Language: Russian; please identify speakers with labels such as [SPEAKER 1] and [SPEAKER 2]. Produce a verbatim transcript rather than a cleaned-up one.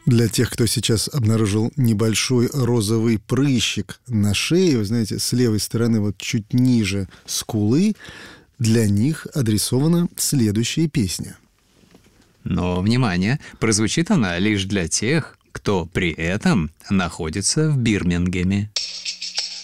[SPEAKER 1] Для тех, кто сейчас обнаружил небольшой розовый прыщик на шее, вы знаете, с левой стороны, вот чуть ниже скулы, для них адресована следующая песня.
[SPEAKER 2] Но, внимание, прозвучит она лишь для тех, кто при этом находится в Бирмингеме.